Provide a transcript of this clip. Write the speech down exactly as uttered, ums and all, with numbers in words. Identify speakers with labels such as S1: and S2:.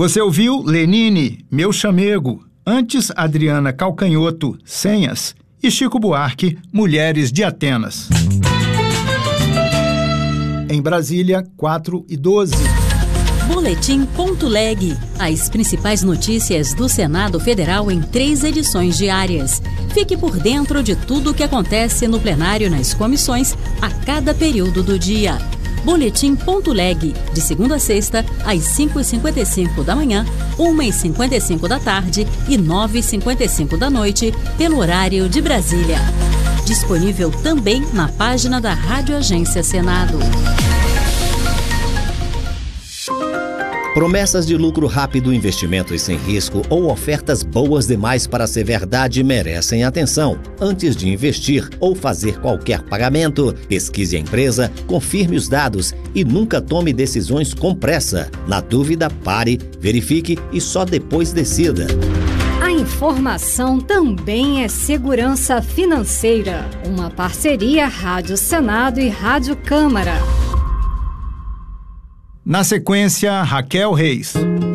S1: Você ouviu Lenine, Meu Chamego, antes Adriana Calcanhoto, Senhas, e Chico Buarque, Mulheres de Atenas. Em Brasília, quatro e doze.
S2: Boletim.leg. As principais notícias do Senado Federal em três edições diárias. Fique por dentro de tudo o que acontece no plenário nas comissões a cada período do dia. Boletim.leg. De segunda a sexta, às cinco e cinquenta e cinco da manhã, uma e cinquenta e cinco da tarde e nove e cinquenta e cinco da noite, pelo horário de Brasília. Disponível também na página da Rádio Agência Senado.
S3: Promessas de lucro rápido, investimentos sem risco ou ofertas boas demais para ser verdade merecem atenção. Antes de investir ou fazer qualquer pagamento, pesquise a empresa, confirme os dados e nunca tome decisões com pressa. Na dúvida, pare, verifique e só depois decida.
S4: A informação também é segurança financeira. Uma parceria Rádio Senado e Rádio Câmara.
S1: Na sequência, Raquel Reis.